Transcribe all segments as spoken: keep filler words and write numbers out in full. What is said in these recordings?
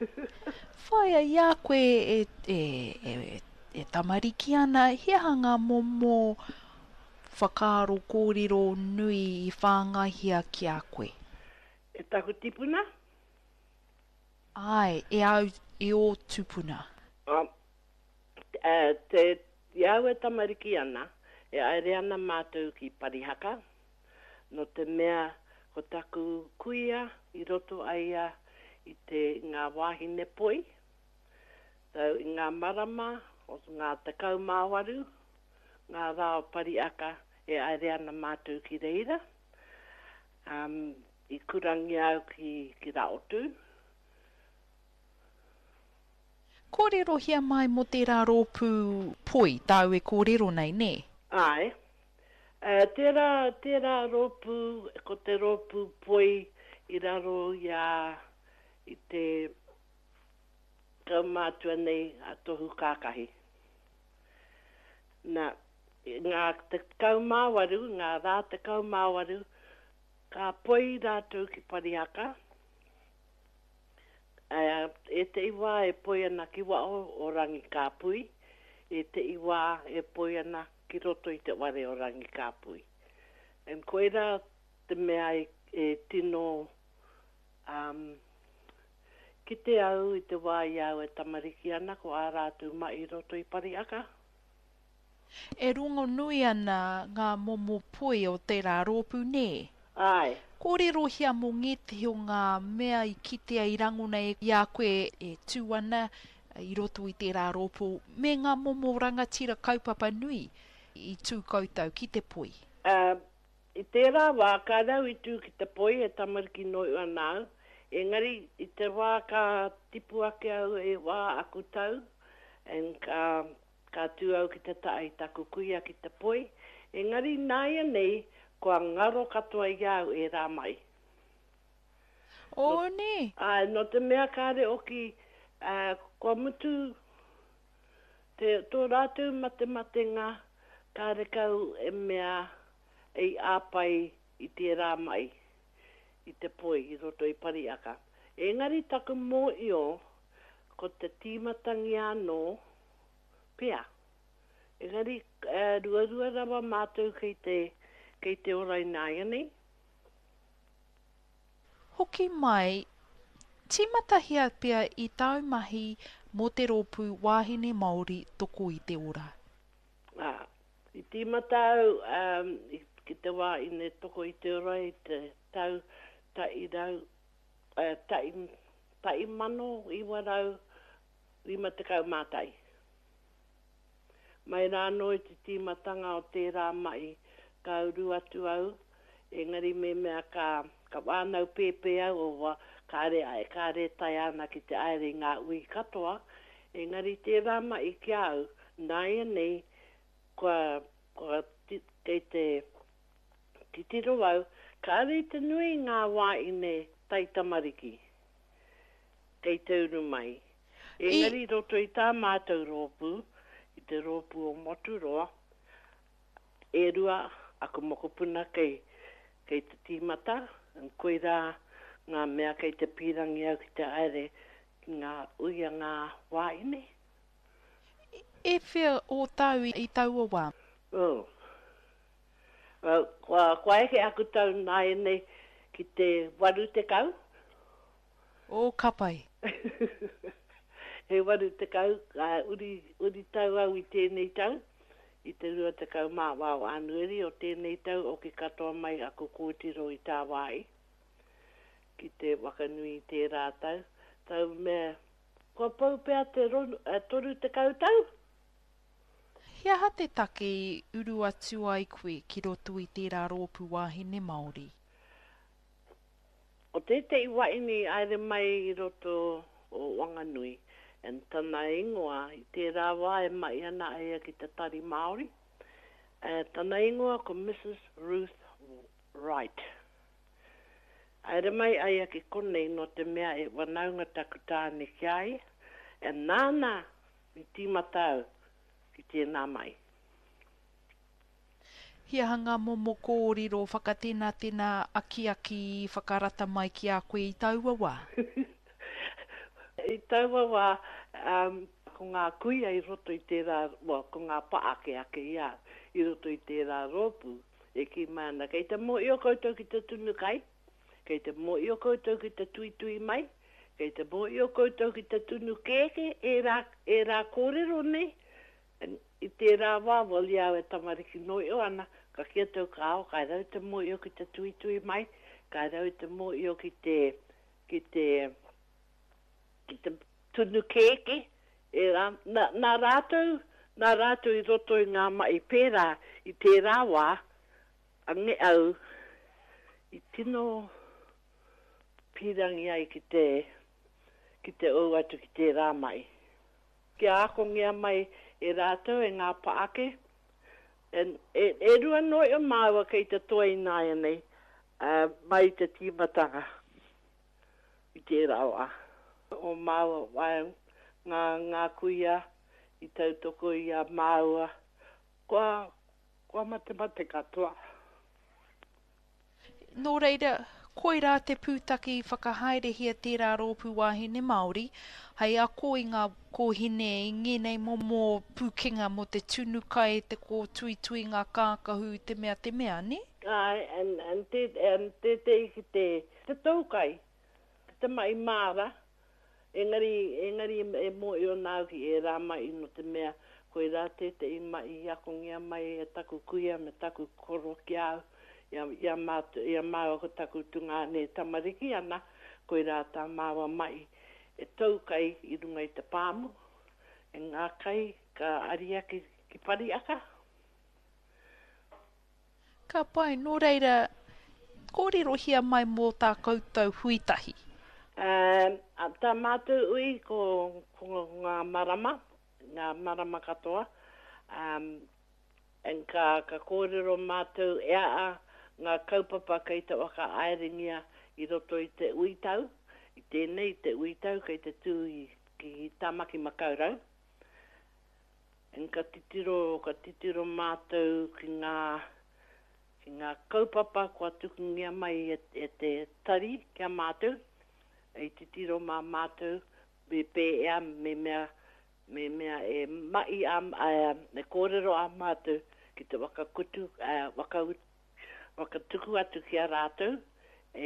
Whai a ia koe e, e, e, e tamariki ana, hea hanga momo whakaaro kōrero nui i whāngahia ki a koe. E taku tipuna? Ai, e au e o tupuna. Um, uh, te iau e tamariki ana, e aere ana mātou ki parihaka, no te mea ko taku kuia i roto aia i te ngā wāhine poi, tau i ngā marama, o ngā takau māwaru, ngā rāo pariaka e aere ana mātou ki reira, um, i kurangi au ki, ki raotu. Kōrero hia mai mo te rā rōpū poi, tau e kōrero nei, ne? Ai. Uh, tērā, tērā rōpū, ko te rōpū poi i raro ia i te kaumātua nei a tohu kākahi. Nā, ngā te kaumāwaru, ngā rā te kaumāwaru, ka poi rātou ki parihaka, Uh, e te iwa e poi ana ki wao o rangi kāpui, e te iwa e poi ana ki roto i te ware o rangi kāpui. En koera te mea e, e tino um, ki te au i te wā i au e tamariki ana ko a rātou mai i roto i pariaka. E rungo nui ana ngā momo poi o te rā rōpū, ne? Ai. Kōrero hia mo ngeti o ngā mea i kitea i rangona e ia koe e tūana i roto i te rā rōpū, me ngā momo rangatira kaupapa nui i tū koutou ki te poi. Uh, I tērā wā ka rau i tū ki te poi e tamariki noi anau, engari i te wā ka tipu ake au e wā aku tau, en ka, ka tū au ki te tae taku kuia ki te poi, engari nāia nei, kua ngaro katoa i au e rā mai. O no, ne? Ai, no te mea kāre oki, uh, kua mutu, te, tō rātou mate mate ngā, kāre kau e mea e āpai i te rā mai, i te poi, i roto i pariaka. Engari taku mō i o, ko te tīmatangi anō, pea. Engari, uh, rua rua rawa mātou kei te, kei te orai nāia nei. Hoki mai, tīmatahia pia i taumahi mō te rōpū wāhine Māori toko i te ora. Ah, i tīmatau, um, i, ki te wā i ne toko i te ora i te tau, ta i rau, uh, ta, i, ta i mano i warau lima te kau mātai. Mai rāno i te tīmatanga o te rā mai, ka uru atu au, engari me mea ka, ka wānau pēpē au o wa kāre ai, kāre tai ana ki te aere ngā ui katoa, engari te rama i ki au, nāia nei, kua, kua kei te titiro au, kāre te nui ngā wā i ne tai tamariki, kei te uru mai. Engari I... roto i tā mātou rōpū, i te rōpū o Moturoa, e rua, ako mokopuna kei, kei te tīmata, en koera ngā mea kei te pirangi au ki te aere, ki ngā uia ngā wāine. E whia o tau i tau o wā? Oh. Well, kua, kua eke aku tau nāi nei ki te waru te kau. O kapai. He waru te kau, uh, uri, uri tau au i tēnei tau. I te rua te kau mā wāo anueri o tēnei tau o ki katoa mai ako kōtiro i tā wai. Ki te wakanui i te rātau. Tau mea, kua pau pēr te ronu, uh, toru te kau tau? Hia ha te take uru atu ai koe ki roto i tērā rōpū wāhine Māori? O te te iwaini aere mai i roto o Wanganui. En tana ingoa, i te rāwa e mai ana aia ki te tari Māori. Uh, tana ingoa ko Missus Ruth Wright. Aere mai aia ki konei no te mea e wanaunga taku tāne ki ai. E nāna i tīmatau ki tēnā mai. Hia hanga momo kōrero whakatena tēnā aki aki whakarata mai ki a koe i taua wā? I taua wā, um, ko ngā kuia i roto i tērā, well, ko ngā paake ake ia, i roto i tērā rōpu, e ki mana. Kei te mo i o koutou ki te tunu kai, kei te mo i o koutou ki te tui tui mai, kei te mo i o koutou ki te tunu keke, e rā, e rā kōrero nei, i tērā wā, wali au e tamariki noi o ana, ka kia tau ka ao, kai rau te mo i o ki te tui tui mai, kai rau te mo i o ki te, ki te, ki te tunu keke, e rā, nā, nā rātou, nā rātou i roto i ngā mai pērā, i tērā wā, ange au, i tino pirangi ai ki te, ki te au atu ki tērā mai. Kia akongia mai e rātou e ngā paake, e, e, e rua noi o māua kei te toa i nāia nei, uh, mai te tīmatanga, i tērā wā. O māua wai, ngā, ngā kuia, i tautoko i a māua, kua, kua mate mate katoa. Nō reira, koi rā te pūtaki i whakahaerehia tērā rōpū wāhine Māori, hei a ko i ngā kōhine i ngenei momo pūkenga mo te tunu kai, te ko tui tui ngā kākahu, te mea te mea, ne? Ai, and, and te, and te te ki te, te taukai, te mai māra, engari, engari e mo i o nāu ki e rā mai ino te mea, koe rā te te i mai i akongia mai e taku kuia me taku koro ki au, ia, ia, mātu, ia māua ko taku tunga ne tamariki ana, koe rā tā māua mai e taukai i runga i te pāmu, e ngā kai ka aria ki, ki pariaka. Ka pai, nō reira, kōrero hia mai mō tā koutou huitahi? Um, tā mātou ui ko, ko ngā marama, ngā marama katoa, um, en ka, ka kōrero mātou ea a ngā kaupapa kei te waka aerengia i roto i te uitau, i tēnei te uitau kei te tū i ki Tāmaki Makaurau. En ka titiro, ka titiro mātou ki ngā, ki ngā kaupapa kua tukungia mai e, e te tari kia mātou, e titiro mā mātou, me pē ea me mea, me mea e mai a, a, e kōrero a mātou ki te wakakutu, a, wakaut, wakatuku atu ki a rātou, e,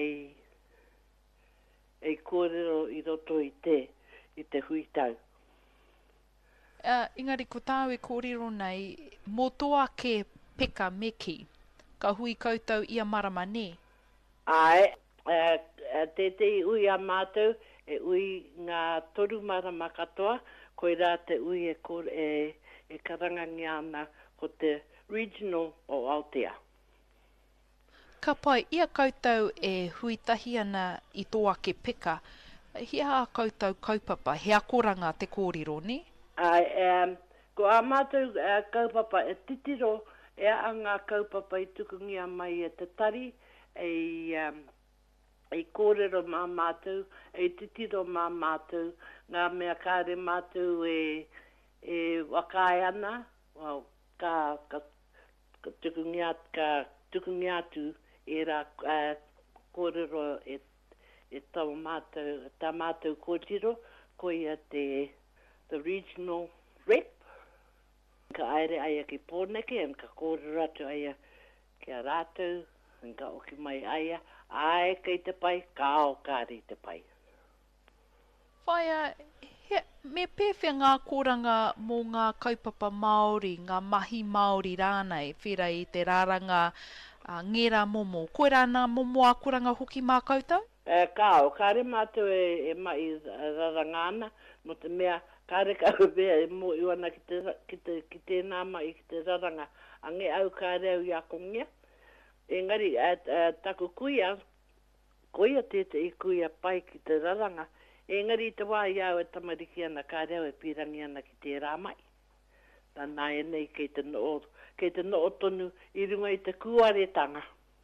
e kōrero i roto i te, i te huitau. Uh, engari, ko tāu e kōrero nei, mō toa ke peka meki, ka hui koutou ia marama ne? Ai, uh, te te ui a mātou, e ui ngā toru marama katoa, koe rā te ui e, kor, e, e karangangi ana ko te regional o Aotea. Ka pai, ia koutou e huitahi ana i toa ke peka, hea a koutou kaupapa, hea koranga te kōrero, ne? Ai, um, ko a mātou uh, kaupapa e titiro, e a ngā kaupapa i tukungia mai e te tari, e, um, e kōrero mā mātou, e titiro mā mātou, ngā mea kāre mātou e, e wakai ana, well, ka, ka, ka tukungia, ka tukungia atu, e rā uh, kōrero e, e tau mātou, tā mātou kōtiro, ko ia te, the regional rep, ka aere aia ki pōneke, en ka kōrero atu aia ki a rātou, en ka oki mai aia, ai kei te pai, ka ao kāri te pai. Whaia, he, me pewhia ngā kōranga mō ngā kaupapa Māori, ngā mahi Māori rānei, whira i te rāranga uh, ngera momo. Koe rā ngā momo a kuranga hoki mā koutou? E, ka ao, kāre mātou e, e mai rarangana, no te mea, kāre kau mea e mo iwana ki te, ki te, ki te nāma i ki te raranga, ange au kāre au i akongia. Engari, at, at, taku kuia, kuia tete i kuia pai ki te raranga, engari te wā i au e tamariki ana kāre au e pirangi ana ki te rā mai. Tā nā e nei kei te noo, kei te noo tonu i runga i te kuaretanga.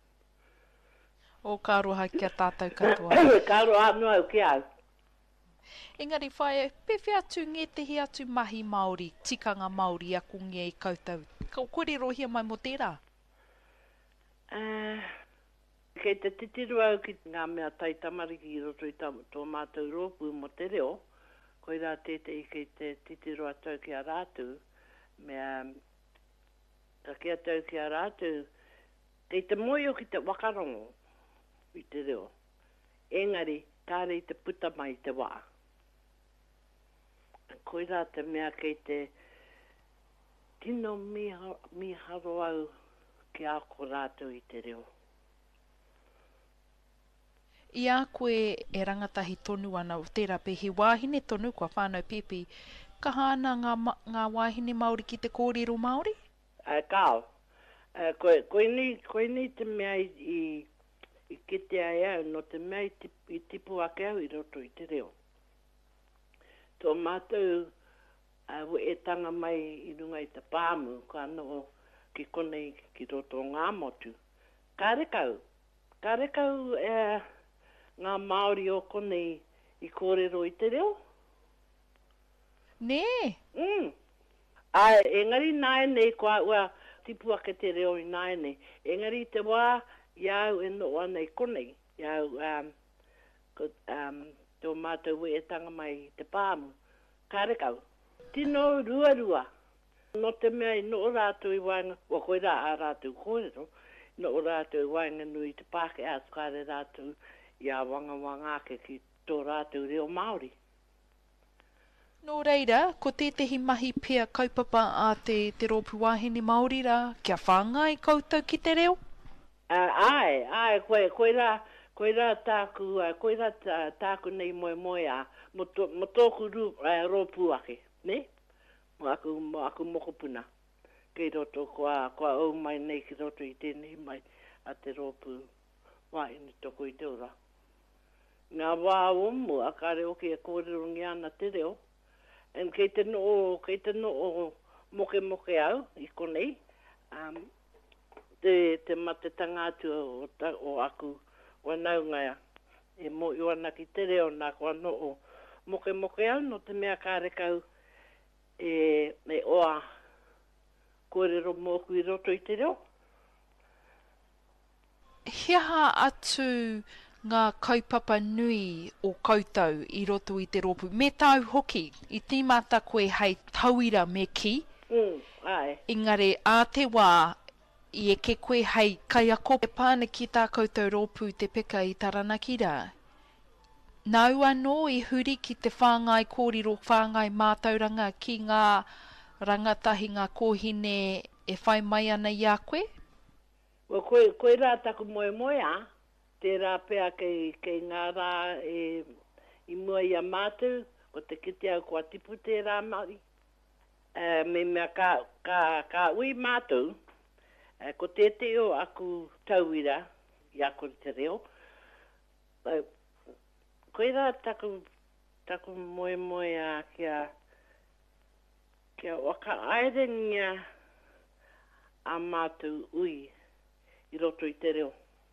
O kāroha kia tātou katoa. Kāroha anu au ki au. Engari, whae, pewhi atu nge tehi atu mahi Māori, tikanga Māori a kungia i koutou. Ka kōrero hia mai mo tērā? Uh, kei te titiru au ki ngā mea tai tamariki i roto i tō mātou rōpū mo te reo, koe rā te te i kei te titiroa tau ki a rātu, mea ka kia tau ki a rātu, kei te moio ki te wakarongo i te reo. Engari, kāre i te puta mai te wā. Koe rā te mea kei te tino miha, miharo au ki a ko rātu i te reo. I a koe e rangatahi tonu ana o tērā pe he wāhine tonu kua whānau Pepe. Ka hāna ngā, ngā wāhine Māori ki te kōrero Māori? Uh, kao. Uh, koe, koe, ni, koe ni te mea i, i, i kete ai au, no te mea i, tip, i tipu ake au i roto i te reo. Tō mātou uh, e tanga mai i runga i te pāmu, ka anō ki konei ki roto ngā motu. Ka rekau. Ka rekau e... Uh, ngā Māori o konei i kōrero i te reo. Nē? Mm. Ai, engari naene kua ua tipua ke te reo i naene. Engari te wā, iau e no ana i konei. Iau, um, ko, um, tō mātou e tanga mai i te pāmu. Ka rekau. Tino rua rua. No te mea i no rātou i wāinga, wa koe rā a rātou kōrero, no rātou i wāinga nui te pāke a skare rātou ia wanga wanga ke ki tō rātou reo Māori. Nō reira, ko tētahi mahi pia kaupapa a te, te rōpu wāhine Māori rā, kia whāngai koutou ki te reo? Uh, ai, ai, koe, koe rā, koe rā tāku, uh, koe rā tā, tāku nei moe moe a, mo, to, mo tōku rū, uh, rōpu ake, ne? Mo aku, mo aku mokopuna. Kei roto, koa, koa au mai nei ki roto i tēnei mai a te rōpu wāhine toko i te ora. Ngā wā omu, a kare oki e kōrero ngi ana te reo. En kei te no, kei te no moke moke au, i konei, um, te, te mate tangātu o, o aku, o nau ngaia, e mo i wana ki te reo nā kua no o moke moke au, no te mea kare kau e, e oa kōrero mōku i roto i te reo. Hiaha atu ngā kaupapa nui o koutou i roto i te rōpu. Me tau hoki, i tīmata koe hei tauira me ki. Mm, ai. Engari, a te wā, i e ke koe hei kaiako e pāne ki tā koutou rōpu te peka i Taranaki rā. Nau anō i huri ki te whāngai kōrero whāngai mātauranga ki ngā rangatahi ngā kōhine e whai mai ana i a koe? Well, koe, koe rā taku moe moe a, te rā pēa kei, kei ngā rā e, i mua i a mātou, ko te kite au kua tipu te rā Māori. Uh, me mea ka, ka, ka ui mātou, uh, ko te te o aku tauira, i ako te reo. Uh, koe rā taku, taku moe moe a kia, kia waka airengia a mātou ui i roto i te reo.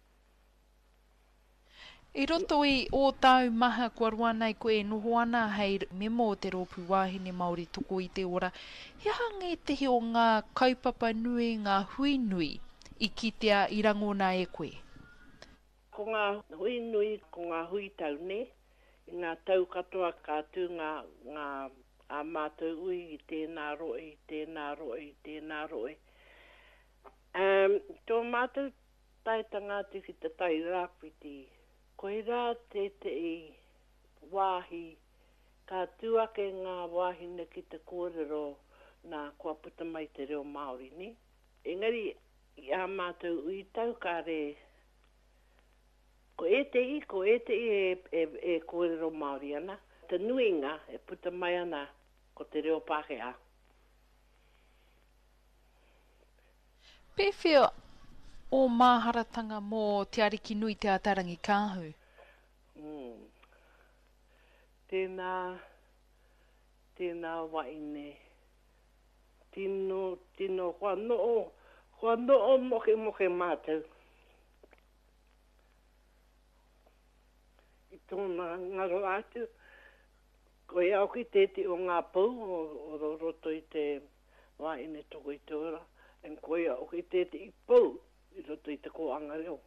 I roto i o tau maha kua rua nei koe noho ana hei memo o te rōpu wāhine Māori toko i te ora. He hangi te hi o ngā kaupapa nui, ngā hui nui i kitea i rangona e koe? Ko ngā hui nui, ko ngā hui tau ne, i ngā tau katoa kātu ngā, ngā a mātou ui i tēnā roe, i tēnā roe, i tēnā roe. Um, tō mātou tai tangātu ki te tai rāpiti, koe rā te te i wāhi, ka tuake ngā wāhine ki te kōrero nā kua puta mai te reo Māori, ni? Engari, i a mātou ui tau kāre, ko e te i, ko e te i e, e, e kōrero Māori ana, te nuinga e puta mai ana ko te reo Pākehā. Pewhia o māharatanga mō te ariki nui te atarangi kāhu? Mm. Tēnā, tēnā waine. Tino, tino, kua noo, kua noo moke moke mātou. I tōna ngaro atu, ko e au ki tēti o ngā pau, o, o roto i te waine toko i te ora, en ko e au ki tēti i pau, i roto i te koanga reo.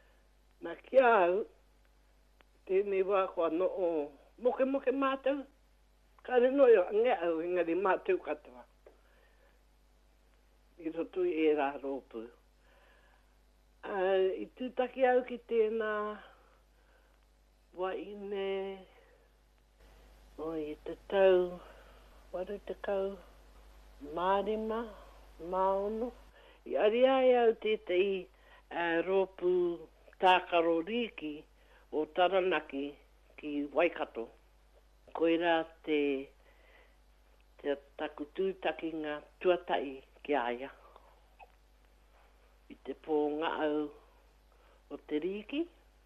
Nā kia au, tēnei wā kua noo moke moke mātou, Ka re no yo ngea au ngari mātou katoa. I roto i e rā rōpū. Uh, I tūtaki au ki tēnā wa ine o i te tau waru te kau mārima, maono. I ari ai au tētei uh, rōpū tākaro riki o Taranaki ki Waikato. Koira te, te taku tūtaki ngā tuatai ki aia. I te pō ngā au o te riki.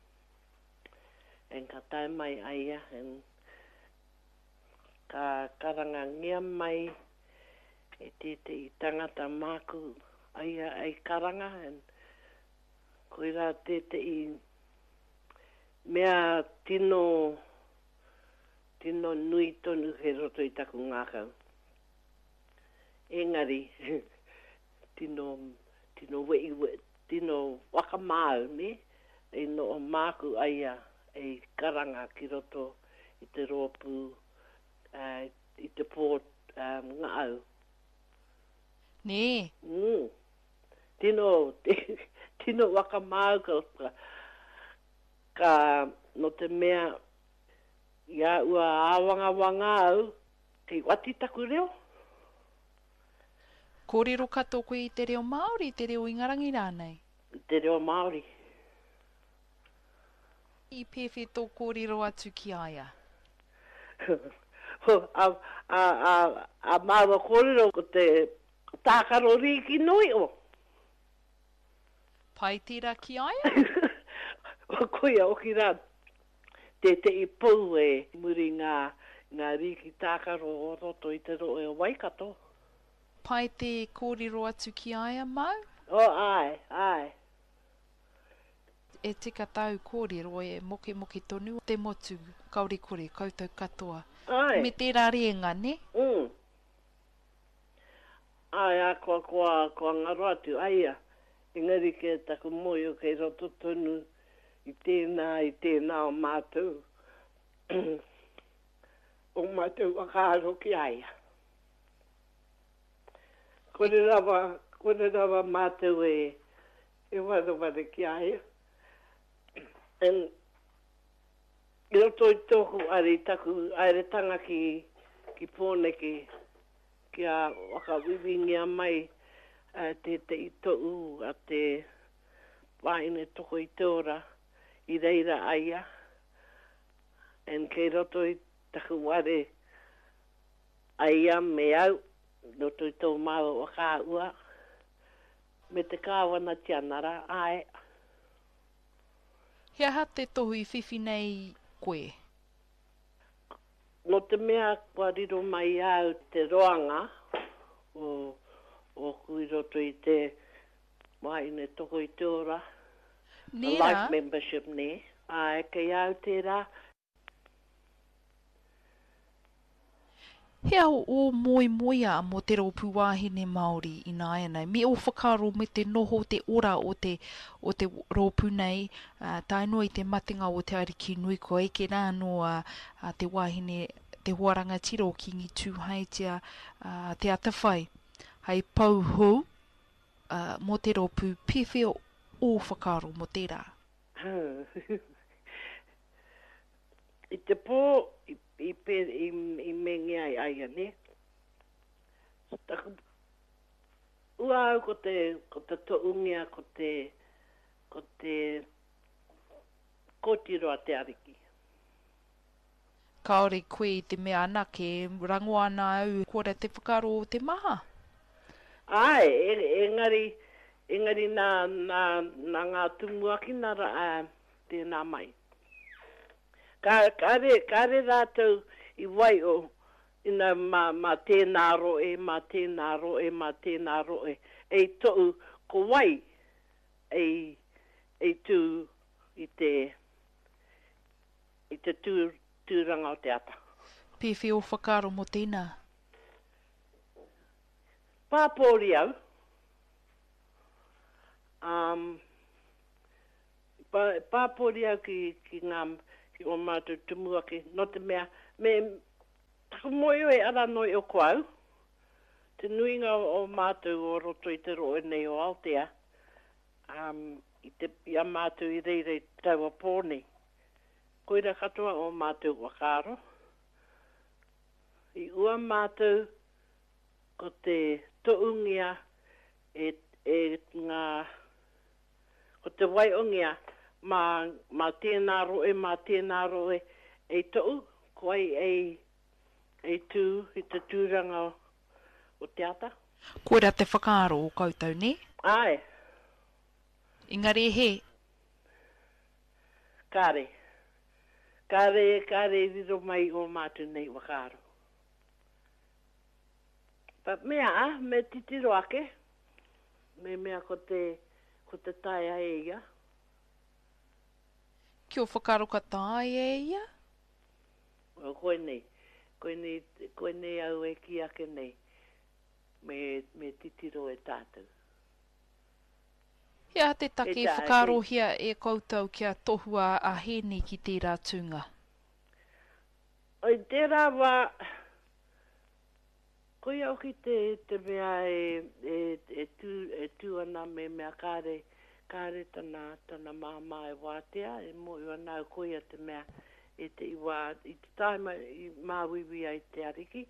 En ka tai mai aia. En ka karanga ngia mai e te te i tangata māku aia ai karanga. En koira te te i mea tino tino nui tonu he roto i taku ngākau. Engari, tino, tino wei, tino wakamau, ne? E no o māku aia e karanga ki roto i te rōpū, uh, i te pō um, ngāu. Ne? Mm. Tino, tino wakamau ka, ka no te mea ia ua awanga wanga au, te wati taku reo. Kōrero kato koe i te reo Māori, te reo ingarangi rānei? Te reo Māori. I pewhi tō kōrero atu ki aia? a, a, a, a māua kōrero ko te tākaro riki nui o. Pai tira ki aia? O koia o ki rā. Te te i pau e muri ngā, ngā riki tākaro o roto i te roe o Waikato. Pai te kōrero atu ki aia, Mau? O, ai, ai. E tika tau kōrero e moke moke tonu te motu kauri kore koutou katoa. Ai. Me tērā reenga, ne? Mm. Ai, a koa koa, koa ngaro atu, aia. Engari ke taku moio kei roto tonu i tēnā, i tēnā o mātou. O mātou wakaaro ki aia. Kore rawa, kore rawa mātou e, e wara wara ki aia. En, i roto i tōku ari taku, aere tanga ki, ki pōneke, ki a wakawiwingia mai, a te te i to'u, a te waine toko i te ora, i reira aia. En kei roto i taku ware aia me au, roto i tō māua o kā ua, me te kāwana tianara, ae. He aha te tohu i whiwhi nei koe? No te mea kua riro mai au te roanga, o, o kui roto i te waine toko i te ora. Nera? Life membership ne. Ai, kei au tērā. He au o moi moia mo te rōpū wāhine Māori i nā ia nei. Me o whakaro me te noho te ora o te, o te rōpū nei. Uh, tā inua i te matinga o te ariki nui ko eke rā no uh, uh, te wāhine, te huaranga tiro ki ngi tūhaitia uh, te atawhai. Hei pauhu uh, mo te rōpū pewhi o o whakaro mo tērā. I te pō, i, i, i, i mengi ai aia, ne? Taku, ua au ko te, ko te toungia, ko te, ko te kōtiroa te ariki. Kaore koe i te mea anake, rango ana au, kora te whakaro o te maha? Ai, e, engari, engari nā, nā, nā ngā tumuaki nara a tēnā mai. Ka, kare, kare rātou i wai o, ina ma, ma tēnā roe, ma tēnā roe, ma tēnā roe. E to'u, ko wai, e, e tū i te, i te tū, tūranga o te ata. Pewhi o whakaro mo tēnā? Pāpōri au. Um, pā, pāpōri au ki, ki ngā, ki o mātou tumuaki. No te mea, me, Takumoio e ara noi o koau. Te nuinga o mātou o roto i te roe nei o Aotea. Um, I te ia mātou i reire tau a pōni. Koira katoa o mātou wakaro. I ua mātou ko te toungia e, e ngā ko te waiongia ma, ma tēnā roe, ma tēnā roe e tou, koai e, e tū i te tūranga o, o te ata. Koera te whakaaro o koutou, ne? Ai, Engari he, kāre. Kāre, kāre riro mai o mātou nei wakaro. Pa mea a, me titiro ake. Me mea ko te, ko te tai a eia. ki o whakaaro ka tāi e ia? O koe nei. Koe nei, koe nei au e ki ake nei. Me, me titiro e tātou. Ia te take E e tā, whakaaro e- hia e koutou kia tohua a hēni ki tērā tūnga. Oi, tērā wā, koe au ki te, te mea e, e, e, tū, e tū ana me mea kāre, kāre tana, tana māma e wātea, e mo i ana koe a te mea e te iwa, i te taima i māwiwi ai te ariki.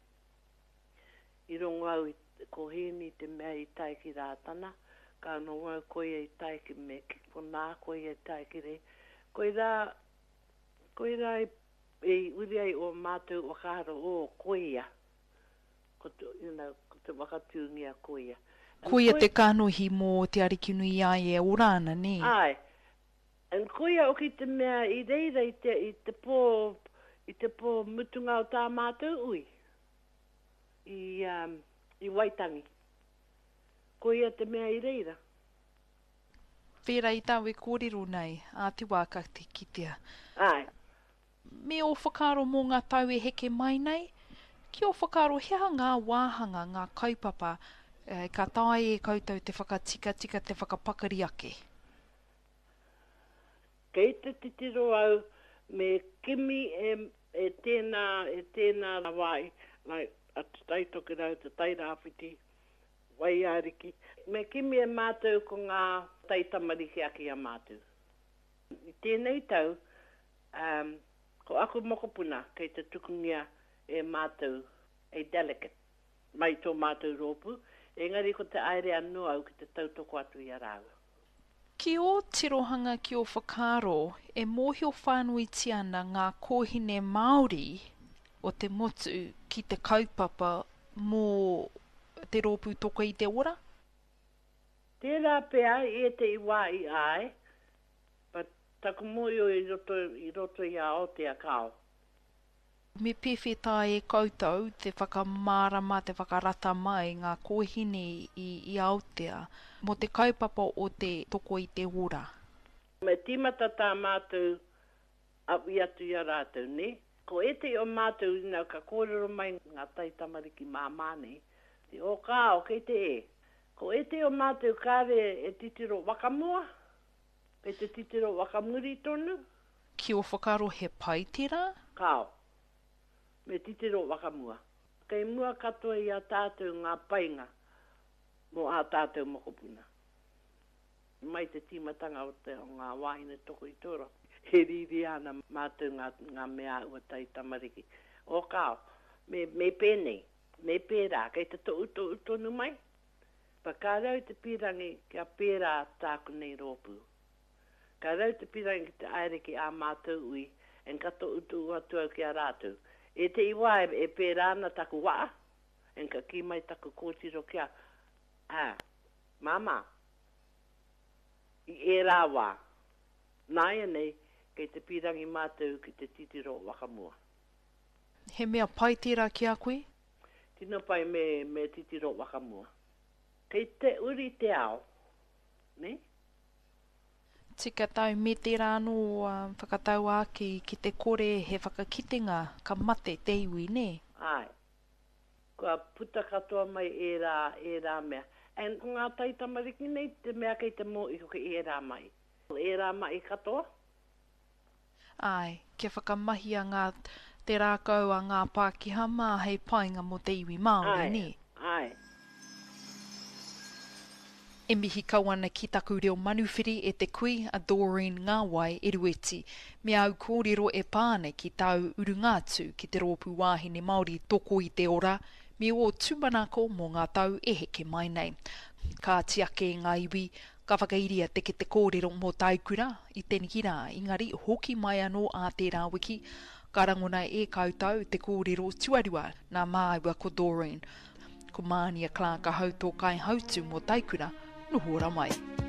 I rongo au i ko hēni te mea i taiki rātana, ka no wau koe i taiki me ki puna, koe i taiki re. Koe rā, koe rā i e uri ai o mātou wakaro o koea. Ko te, you know, ko te wakatūngia koea. And Koia koe- te kānohi mō te arikinui ai e orana, ne? Ai. And koea o ki te mea i reira i te, i te pō, i te pō mutunga o tā mātou ui. I, um, i Waitangi. Koea te mea i reira. Whera i tāu e kōrero nei, a te wāka te kitea. Ai. Me o whakaaro mō ngā tau e heke mai nei, ki o whakaaro hea ngā wāhanga, ngā kaupapa, e, ka tāi e koutou te whakatika tika, te whakapakari ake. Kei te titiro au me kimi e, e tēnā, e tēnā wai, like, a te taitoki rau, te tairāwhiti, wai ariki. Me kimi e mātou ko ngā taitamariki aki a mātou. I tēnei tau, um, ko aku mokopuna, kei te tukungia e mātou, e delicate, mai tō mātou rōpu, engari ko te aere anua au ki te tautoko atu i a rāu. Ki o tirohanga ki o whakaaro, e mōhio whānuiti ana ngā kōhine Māori o te motu ki te kaupapa mō te rōpu toka i te ora? Tērā pēa e te iwā i ai, but taku moio i roto i, roto i a Aotea kao. Me pewheta e koutou te whakamārama, te whakarata mai ngā kōhine i, i Aotea mo te kaupapa o te toko i te ora. Me tīmata tā mātou api atu i a rātou, ne? Ko e te o mātou ina ka kōrero mai ngā taitamariki māmane, te o kā o kei te e. Ko e te o mātou kāre e titiro wakamua, e te titiro wakamuri tonu, Ki o whakaaro he paitira, kao. Me titiro wakamua. Kei mua katoa i a tātou ngā painga mo a tātou mokopuna. Mai te tīmatanga o te o ngā wāhine toko i tōra. He riri ana mātou ngā, ngā mea ua tai tamariki. O kao, me, me pēnei, me pērā, kei te tō uto utonu mai. Pa kā rau te pirangi kia pērā tāku nei rōpu. Ka rau te pirangi ki te aere ki a mātou ui, en kato utu atu au ki a rātou. E te iwa e, e pērā na taku waa, en ka ki mai taku kōtiro kia. Ah, mama, i e rā wā. Nāia nei, kei te pirangi mātou ki te titiro wakamua. he mea paitira ki a koe? Tino pai me, me titiro wakamua. Kei te uri te ao, ne? Tika tau me te rāno uh, whakatau ake ki te kore he whakakitenga ka mate te iwi, ne? Ai. Kua puta katoa mai e rā, e rā mea. En ko ngā taitamariki nei, te mea kei te mō i hoki e rā mai. E rā mai katoa? Ai, kia whakamahia ngā Te rākau a ngā Pākehā mā hei painga mo te iwi Māori, Ai, ne? ai. E mihi kawana ki taku reo manuwhiri e te kui a Doreen Ngāwai e rueti, me au kōrero e pāne ki tau urungātu ki te rōpū wāhine Māori toko i te ora, me o tūmanako mō ngā tau e heke mai nei. Ka tiake ngā iwi, ka whakairia te ki te kōrero mō taikura i tēniki rā, ingari hoki mai anō a tērā wiki, ka rangona e kautau te kōrero tuarua nā māua ko Doreen. Ko Mānia Clark a hau tō kai hautu mō taikura, nohora mai.